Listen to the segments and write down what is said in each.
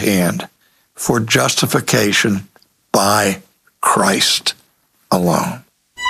hand for justification by Christ alone.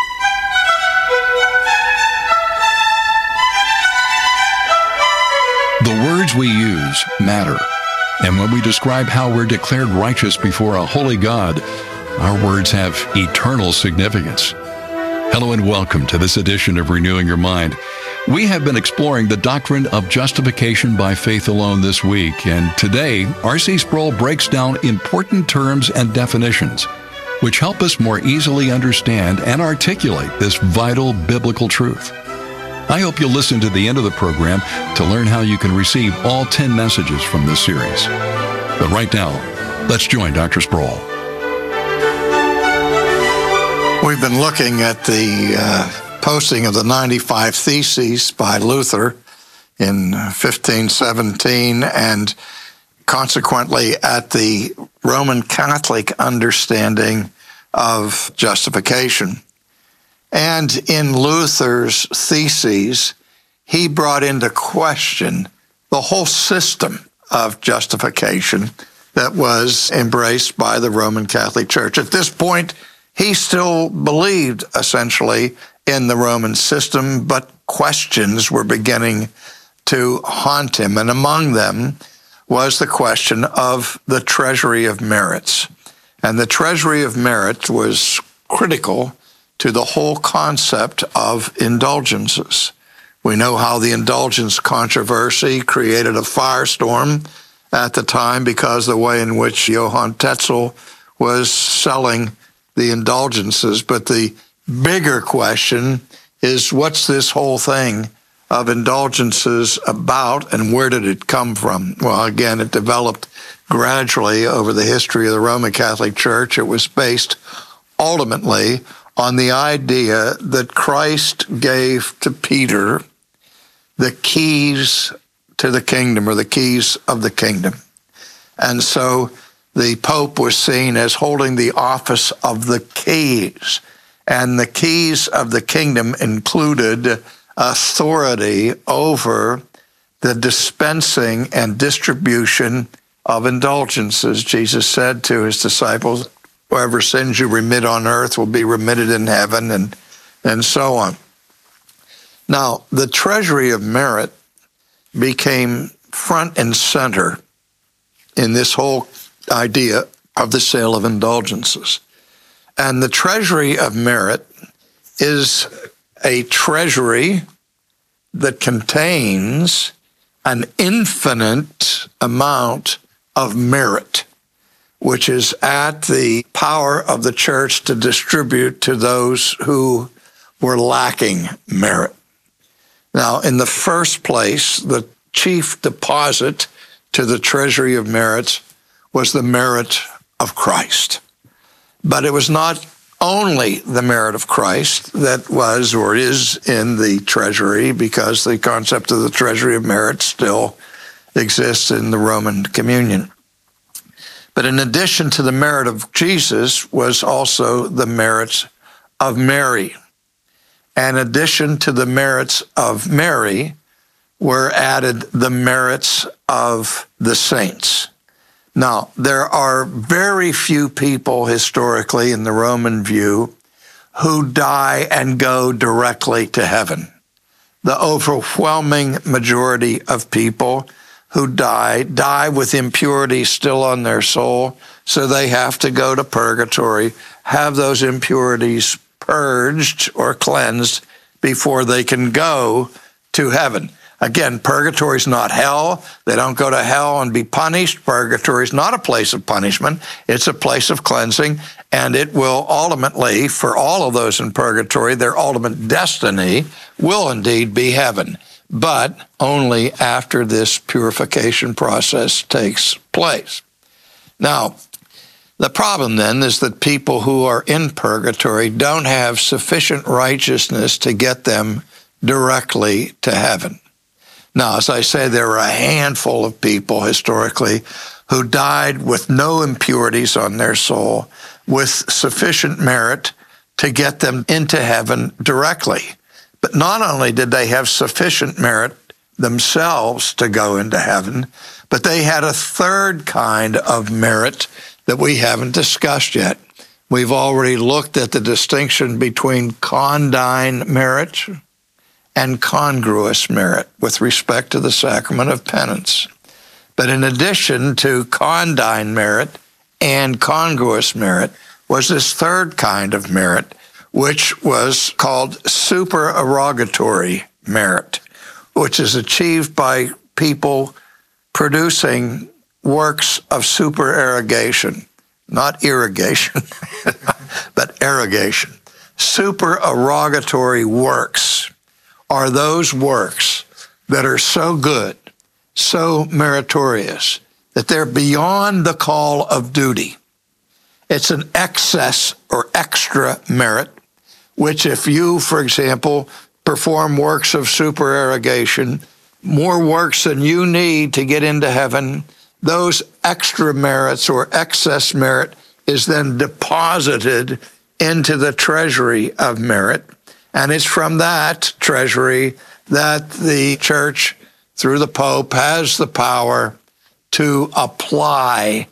The words we use matter. And when we describe how we're declared righteous before a holy God, our words have eternal significance. Hello and welcome to this edition of Renewing Your Mind. We have been exploring the doctrine of justification by faith alone this week, and today, R.C. Sproul breaks down important terms and definitions, which help us more easily understand and articulate this vital biblical truth. I hope you'll listen to the end of the program to learn how you can receive all 10 messages from this series. But right now, let's join Dr. Sproul. We've been looking at the posting of the 95 Theses by Luther in 1517, and consequently at the Roman Catholic understanding of justification. And in Luther's theses, he brought into question the whole system of justification that was embraced by the Roman Catholic Church. At this point, he still believed essentially in the Roman system, but questions were beginning to haunt him. And among them was the question of the treasury of merits. And the treasury of merit was critical to the whole concept of indulgences. We know how the indulgence controversy created a firestorm at the time because of the way in which Johann Tetzel was selling the indulgences. But the bigger question is, what's this whole thing of indulgences about, and where did it come from? Well, again, it developed gradually over the history of the Roman Catholic Church. It was based ultimately on the idea that Christ gave to Peter the keys to the kingdom, or the keys of the kingdom. And so the Pope was seen as holding the office of the keys. And the keys of the kingdom included authority over the dispensing and distribution of indulgences. Jesus said to his disciples, whoever sins you remit on earth will be remitted in heaven, and so on. Now, the treasury of merit became front and center in this whole idea of the sale of indulgences. And the treasury of merit is a treasury that contains an infinite amount of merit, which is at the power of the church to distribute to those who were lacking merit. Now, in the first place, the chief deposit to the treasury of merits was the merit of Christ. But it was not only the merit of Christ that was or is in the treasury, because the concept of the treasury of merit still exists in the Roman communion. But in addition to the merit of Jesus was also the merits of Mary. And in addition to the merits of Mary were added the merits of the saints. Now, there are very few people historically in the Roman view who die and go directly to heaven. The overwhelming majority of people who die with impurities still on their soul, so they have to go to purgatory, have those impurities purged or cleansed before they can go to heaven. Again, purgatory is not hell. They don't go to hell and be punished. Purgatory is not a place of punishment. It's a place of cleansing, and it will ultimately, for all of those in purgatory, their ultimate destiny will indeed be heaven, but only after this purification process takes place. Now, the problem then is that people who are in purgatory don't have sufficient righteousness to get them directly to heaven. Now, as I say, there are a handful of people historically who died with no impurities on their soul, with sufficient merit to get them into heaven directly. But not only did they have sufficient merit themselves to go into heaven, But they had a third kind of merit that we haven't discussed yet. We've already looked at the distinction between condign merit and congruous merit with respect to the sacrament of penance. But in addition to condign merit and congruous merit was this third kind of merit, which was called supererogatory merit, which is achieved by people producing works of supererogation, not irrigation, but irrigation. Supererogatory works are those works that are so good, so meritorious, that they're beyond the call of duty. It's an excess or extra merit, which if you, for example, perform works of supererogation, more works than you need to get into heaven, those extra merits or excess merit is then deposited into the treasury of merit. And it's from that treasury that the church, through the Pope, has the power to apply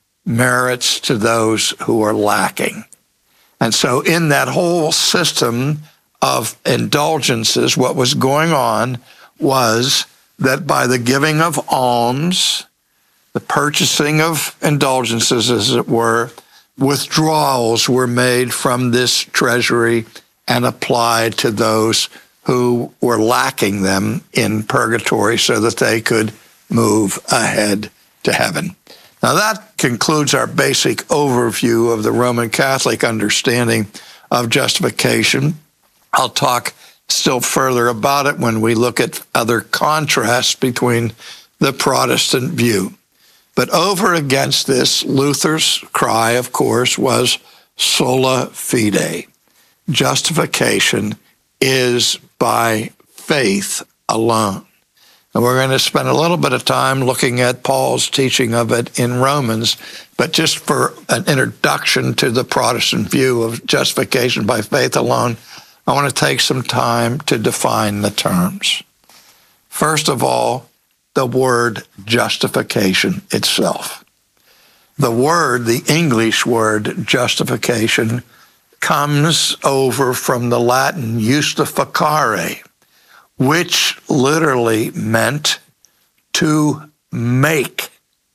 merits to those who are lacking. And so in that whole system of indulgences, what was going on was that by the giving of alms, the purchasing of indulgences, as it were, withdrawals were made from this treasury and applied to those who were lacking them in purgatory so that they could move ahead to heaven. Now that concludes our basic overview of the Roman Catholic understanding of justification. I'll talk still further about it when we look at other contrasts between the Protestant view. But over against this, Luther's cry, of course, was sola fide. Justification is by faith alone. And we're going to spend a little bit of time looking at Paul's teaching of it in Romans, but just for an introduction to the Protestant view of justification by faith alone, I want to take some time to define the terms. First of all, the word justification itself. The word, the English word justification, comes over from the Latin justificare, which literally meant to make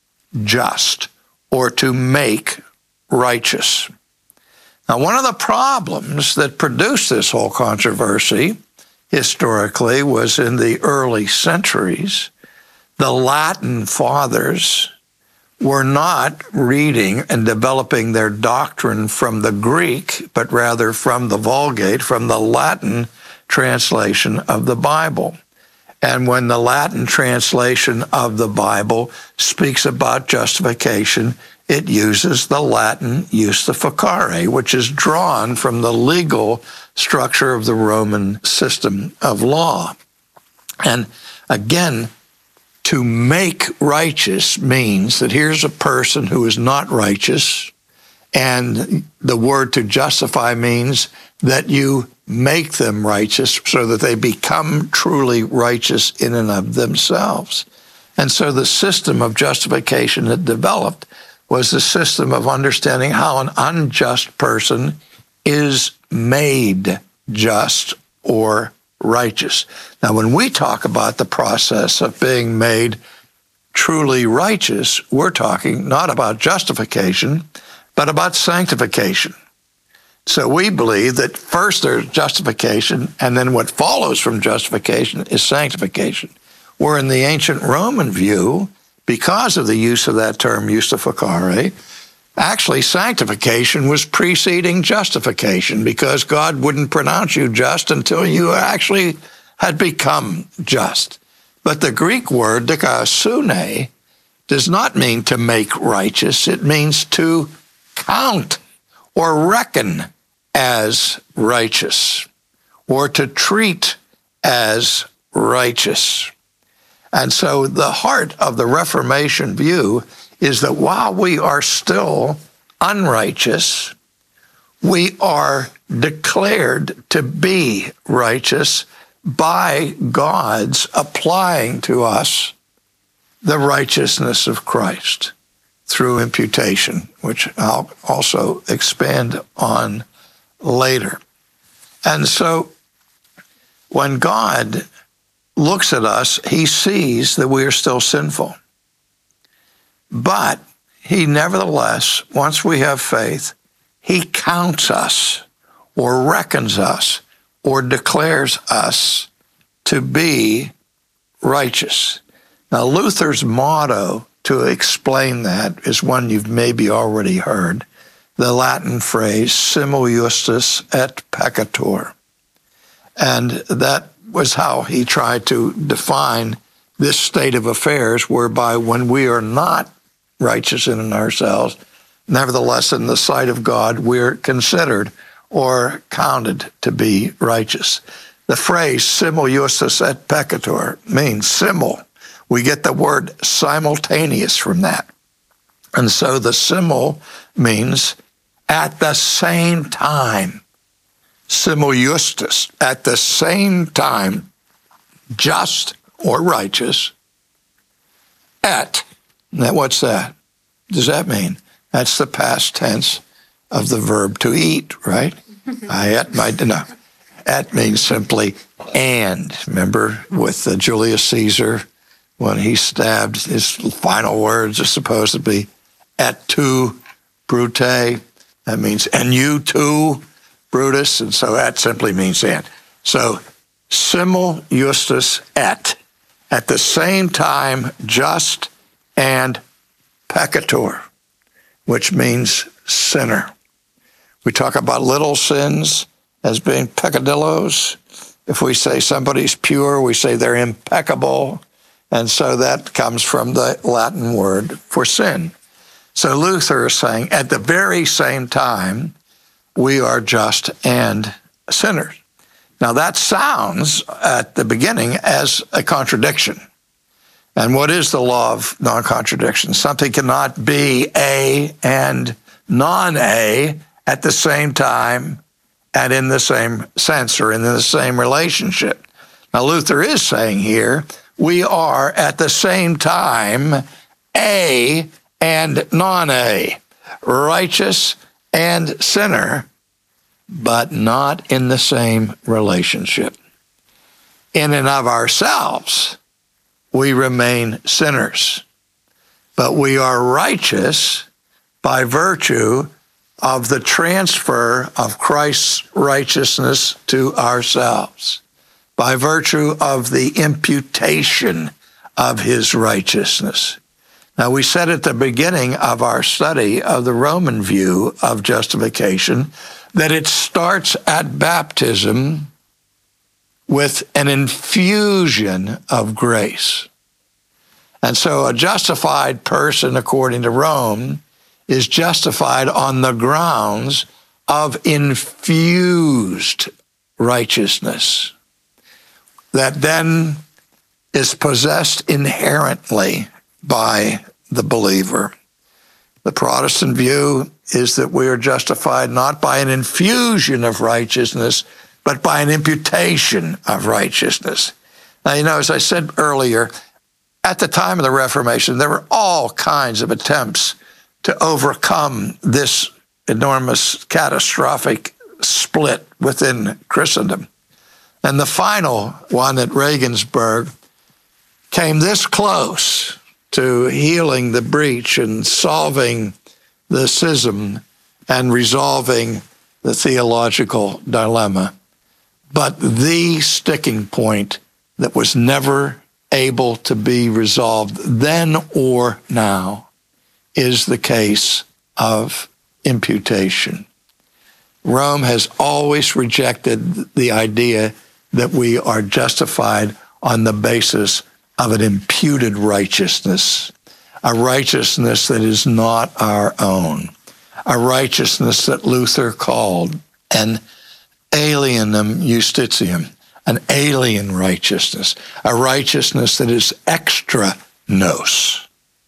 just or to make righteous. Now, one of the problems that produced this whole controversy historically was in the early centuries, the Latin fathers were not reading and developing their doctrine from the Greek, but rather from the Vulgate, from the Latin translation of the Bible. And when the Latin translation of the Bible speaks about justification, it uses the Latin justificare, which is drawn from the legal structure of the Roman system of law. And again, to make righteous means that here's a person who is not righteous, and the word to justify means that you make them righteous so that they become truly righteous in and of themselves. And so the system of justification that developed was the system of understanding how an unjust person is made just or righteous. Now, when we talk about the process of being made truly righteous, we're talking not about justification, but about sanctification. So we believe that first there's justification, and then what follows from justification is sanctification. Where in the ancient Roman view, because of the use of that term justificare, actually sanctification was preceding justification, because God wouldn't pronounce you just until you actually had become just. But the Greek word dikaiosune does not mean to make righteous. It means to count or reckon as righteous, or to treat as righteous. And so the heart of the Reformation view is that while we are still unrighteous, we are declared to be righteous by God's applying to us the righteousness of Christ through imputation, which I'll also expand on later. And so when God looks at us, he sees that we are still sinful. But he nevertheless, once we have faith, he counts us or reckons us or declares us to be righteous. Now, Luther's motto to explain that is one you've maybe already heard, the Latin phrase, simul justus et peccator. And that was how he tried to define this state of affairs, whereby when we are not righteous in ourselves, nevertheless, in the sight of God, we're considered or counted to be righteous. The phrase simul justus et peccator means simul. We get the word simultaneous from that. And so the simul means at the same time. Simul justus, at the same time, just or righteous, et. Now, what's that? Does that mean? That's the past tense of the verb to eat, right? Et means simply and. Remember with Julius Caesar, when he stabbed, his final words are supposed to be et tu, Brute. That means and you too, Brutus. And so et simply means and. So simul justus et, at the same time, just and peccator, which means sinner. We talk about little sins as being peccadillos. If we say somebody's pure, we say they're impeccable. And so that comes from the Latin word for sin. So Luther is saying at the very same time, we are just and sinners. Now that sounds at the beginning as a contradiction. And what is the law of non-contradiction? Something cannot be A and non-A at the same time and in the same sense or in the same relationship. Now Luther is saying here, we are at the same time A and non-A, righteous and sinner, but not in the same relationship. In and of ourselves, we remain sinners, but we are righteous by virtue of the transfer of Christ's righteousness to ourselves, by virtue of the imputation of his righteousness. Now, we said at the beginning of our study of the Roman view of justification that it starts at baptism with an infusion of grace. And so a justified person, according to Rome, is justified on the grounds of infused righteousness that then is possessed inherently by the believer. The Protestant view is that we are justified not by an infusion of righteousness, but by an imputation of righteousness. Now, as I said earlier, at the time of the Reformation, there were all kinds of attempts to overcome this enormous catastrophic split within Christendom. And the final one at Regensburg came this close to healing the breach and solving the schism and resolving the theological dilemma. But the sticking point that was never able to be resolved then or now is the case of imputation. Rome has always rejected the idea that we are justified on the basis of an imputed righteousness, a righteousness that is not our own, a righteousness that Luther called an alienum justitium, an alien righteousness, a righteousness that is extra nos,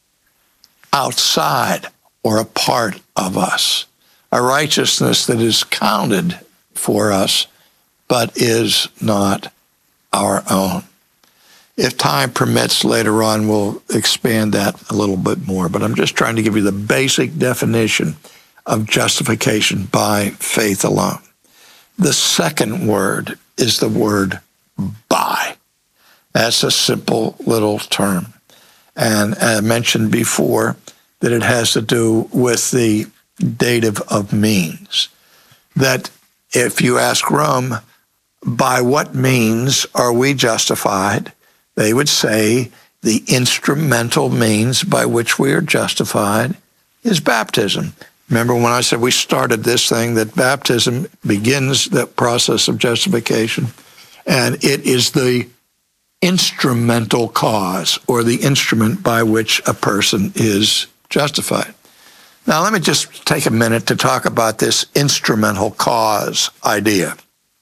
outside or a part of us, a righteousness that is counted for us but is not our own. If time permits later on, we'll expand that a little bit more. But I'm just trying to give you the basic definition of justification by faith alone. The second word is the word by. That's a simple little term. And I mentioned before that it has to do with the dative of means. That if you ask Rome, by what means are we justified? They would say the instrumental means by which we are justified is baptism. Remember when I said we started this thing, that baptism begins the process of justification, and it is the instrumental cause or the instrument by which a person is justified. Now, let me just take a minute to talk about this instrumental cause idea.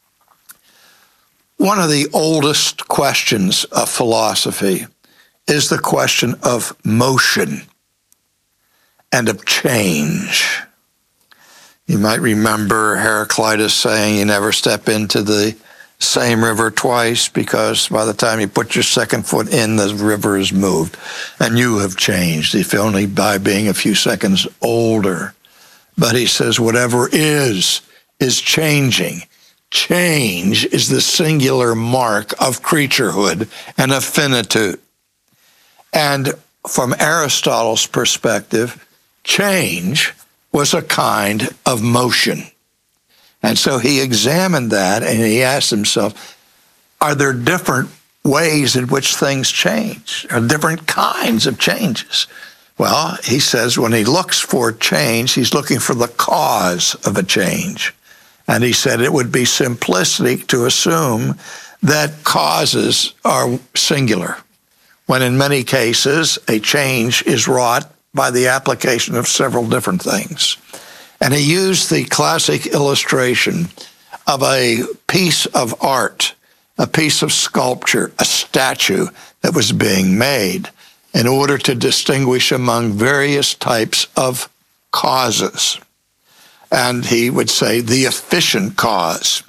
One of the oldest questions of philosophy is the question of motion and of change. You might remember Heraclitus saying you never step into the same river twice, because by the time you put your second foot in, the river has moved and you have changed, if only by being a few seconds older. But he says whatever is changing. Change is the singular mark of creaturehood and of finitude. And from Aristotle's perspective, change was a kind of motion. And so he examined that and he asked himself, are there different ways in which things change? Are different kinds of changes? Well, he says when he looks for change, he's looking for the cause of a change. And he said it would be simplistic to assume that causes are singular, when in many cases a change is wrought by the application of several different things. And he used the classic illustration of a piece of art, a piece of sculpture, a statue that was being made in order to distinguish among various types of causes. And he would say the efficient cause,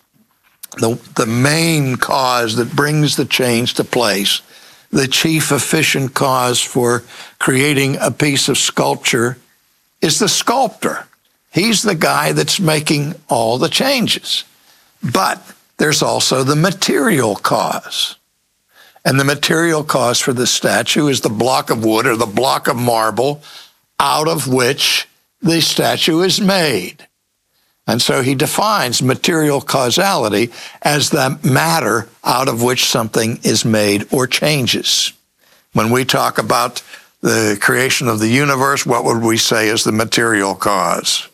the main cause that brings the change to place, the chief efficient cause for creating a piece of sculpture is the sculptor. He's the guy that's making all the changes. But there's also the material cause. And the material cause for the statue is the block of wood or the block of marble out of which the statue is made. And so he defines material causality as the matter out of which something is made or changes. When we talk about the creation of the universe, what would we say is the material cause?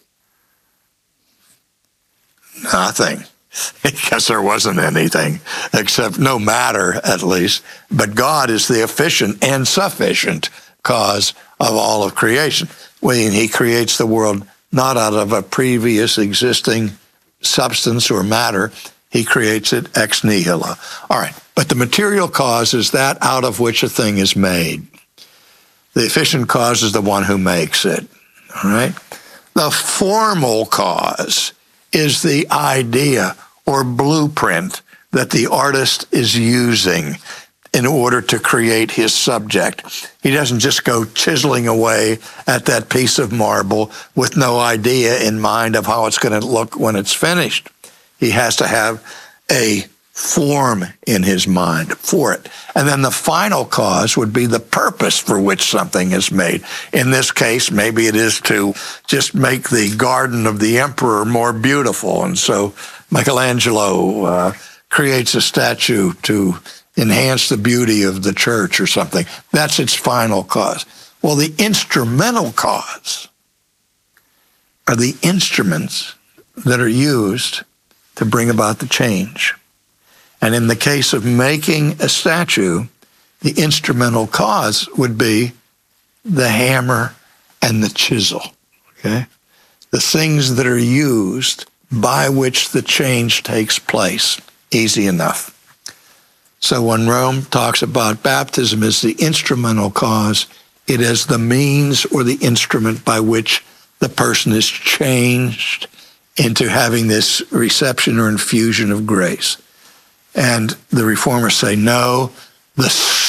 Nothing, because there wasn't anything except no matter, at least. But God is the efficient and sufficient cause of all of creation. When he creates the world not out of a previous existing substance or matter, he creates it ex nihilo. All right, but the material cause is that out of which a thing is made. The efficient cause is the one who makes it. All right? The formal cause is the idea or blueprint that the artist is using in order to create his subject. He doesn't just go chiseling away at that piece of marble with no idea in mind of how it's going to look when it's finished. He has to have a form in his mind for it. And then the final cause would be the purpose for which something is made. In this case, maybe it is to just make the garden of the emperor more beautiful. And so Michelangelo creates a statue to enhance the beauty of the church or something. That's its final cause. Well, the instrumental cause are the instruments that are used to bring about the change. And in the case of making a statue, the instrumental cause would be the hammer and the chisel, okay? The things that are used by which the change takes place. Easy enough. So when Rome talks about baptism as the instrumental cause, it is the means or the instrument by which the person is changed into having this reception or infusion of grace. And the reformers say, no, the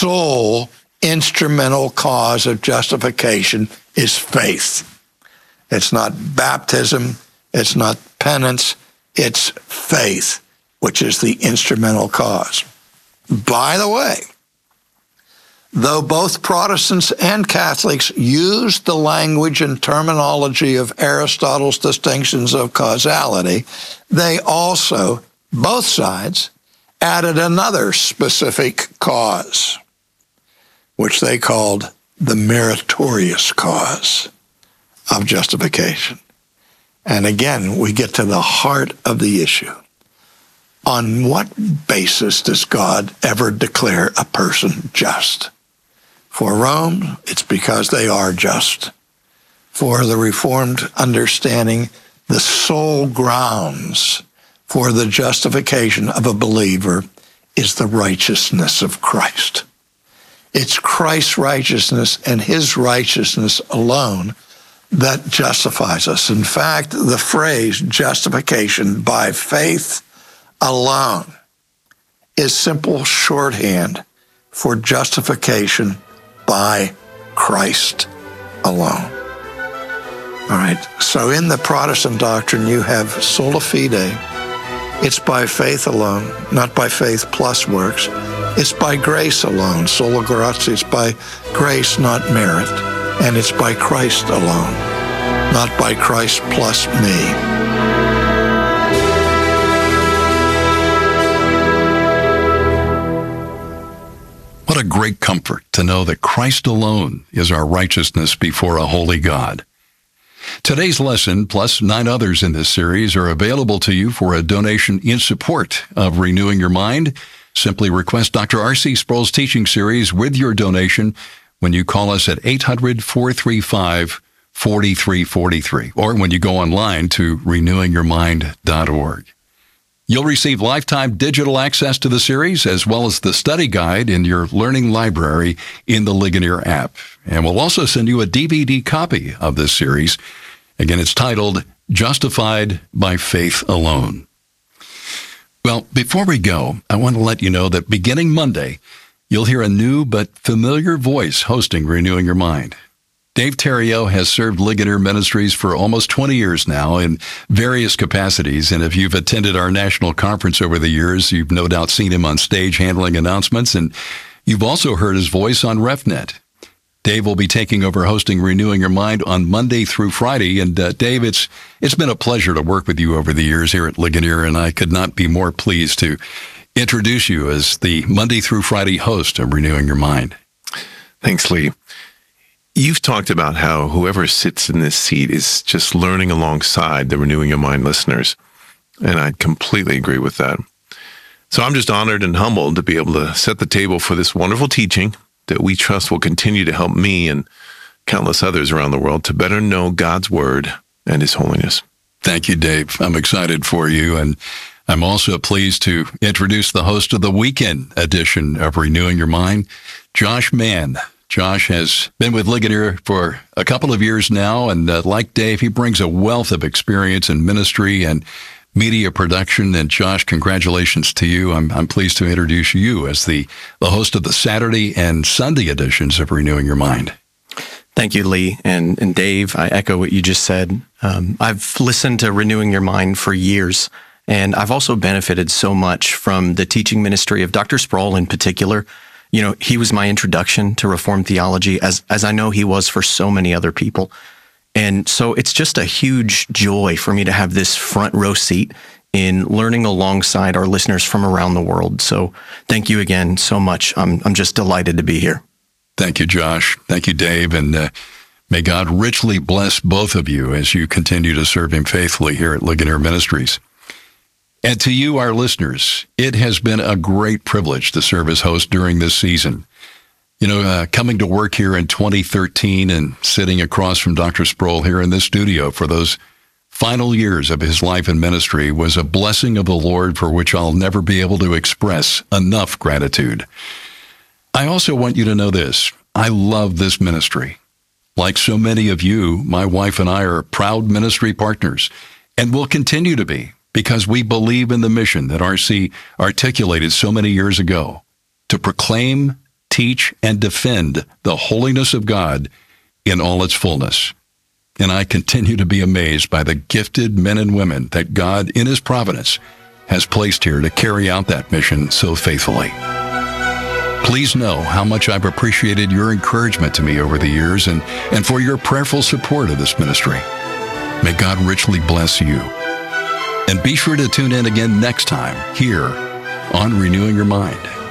sole instrumental cause of justification is faith. It's not baptism, it's not penance, it's faith, which is the instrumental cause. By the way, though both Protestants and Catholics use the language and terminology of Aristotle's distinctions of causality, they also, both sides, added another specific cause, which they called the meritorious cause of justification. And again, we get to the heart of the issue. On what basis does God ever declare a person just? For Rome, it's because they are just. For the Reformed understanding, the sole grounds for the justification of a believer is the righteousness of Christ. It's Christ's righteousness and his righteousness alone that justifies us. In fact, the phrase justification by faith alone is simple shorthand for justification by Christ alone. All right, so in the Protestant doctrine, you have sola fide. It's by faith alone, not by faith plus works. It's by grace alone, sola gratia. It's by grace, not merit. And it's by Christ alone, not by Christ plus me. What a great comfort to know that Christ alone is our righteousness before a holy God. Today's lesson, plus 9 others in this series, are available to you for a donation in support of Renewing Your Mind. Simply request Dr. R.C. Sproul's teaching series with your donation when you call us at 800-435-4343, or when you go online to renewingyourmind.org. You'll receive lifetime digital access to the series, as well as the study guide in your learning library in the Ligonier app. And we'll also send you a DVD copy of this series. Again, it's titled Justified by Faith Alone. Well, before we go, I want to let you know that beginning Monday, you'll hear a new but familiar voice hosting Renewing Your Mind. Dave Theriot has served Ligonier Ministries for almost 20 years now in various capacities, and if you've attended our national conference over the years, you've no doubt seen him on stage handling announcements, and you've also heard his voice on RefNet. Dave will be taking over hosting Renewing Your Mind on Monday through Friday, and Dave, it's been a pleasure to work with you over the years here at Ligonier, and I could not be more pleased to introduce you as the Monday through Friday host of Renewing Your Mind. Thanks, Lee. You've talked about how whoever sits in this seat is just learning alongside the Renewing Your Mind listeners, and I completely agree with that. So I'm just honored and humbled to be able to set the table for this wonderful teaching that we trust will continue to help me and countless others around the world to better know God's Word and His holiness. Thank you, Dave. I'm excited for you, and I'm also pleased to introduce the host of the weekend edition of Renewing Your Mind, Josh Mann. Josh has been with Ligonier for a couple of years now, and like Dave, he brings a wealth of experience in ministry and media production. And Josh, congratulations to you. I'm pleased to introduce you as the host of the Saturday and Sunday editions of Renewing Your Mind. Thank you, Lee. And Dave, I echo what you just said. I've listened to Renewing Your Mind for years, and I've also benefited so much from the teaching ministry of Dr. Sproul in particular. You know, he was my introduction to Reformed theology, as I know he was for so many other people. And so it's just a huge joy for me to have this front row seat in learning alongside our listeners from around the world. So thank you again so much. I'm just delighted to be here. Thank you, Josh. Thank you, Dave. And may God richly bless both of you as you continue to serve Him faithfully here at Ligonier Ministries. And to you, our listeners, it has been a great privilege to serve as host during this season. You know, coming to work here in 2013 and sitting across from Dr. Sproul here in this studio for those final years of his life and ministry was a blessing of the Lord for which I'll never be able to express enough gratitude. I also want you to know this. I love this ministry. Like so many of you, my wife and I are proud ministry partners and will continue to be, because we believe in the mission that R.C. articulated so many years ago, to proclaim, teach, and defend the holiness of God in all its fullness. And I continue to be amazed by the gifted men and women that God, in His providence, has placed here to carry out that mission so faithfully. Please know how much I've appreciated your encouragement to me over the years and for your prayerful support of this ministry. May God richly bless you. And be sure to tune in again next time here on Renewing Your Mind.